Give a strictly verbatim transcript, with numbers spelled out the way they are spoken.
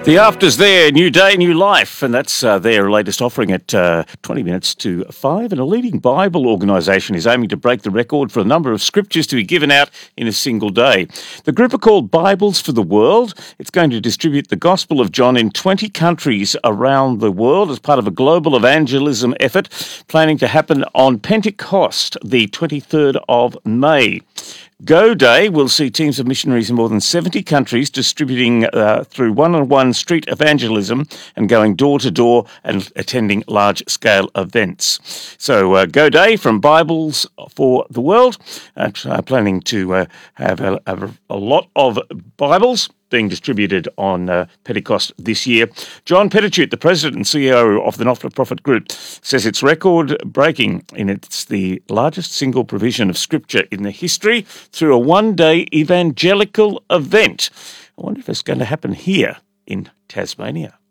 The After's there, new day, new life, and that's uh, their latest offering at uh, twenty minutes to five. And a leading Bible organisation is aiming to break the record for a number of scriptures to be given out in a single day. The group are called Bibles for the World. It's going to distribute the Gospel of John in twenty countries around the world as part of a global evangelism effort planning to happen on Pentecost, the twenty-third of May. Go Day will see teams of missionaries in more than seventy countries distributing uh, through one-on-one street evangelism and going door-to-door and attending large-scale events. So uh, Go Day from Bibles for the World, uh, planning to uh, have, a, have a lot of Bibles being distributed on uh, Pentecost this year. John Pettichute, the president and C E O of the not-for-profit group, says it's record-breaking and it's the largest single provision of scripture in the history through a one-day evangelical event. I wonder if it's going to happen here in Tasmania.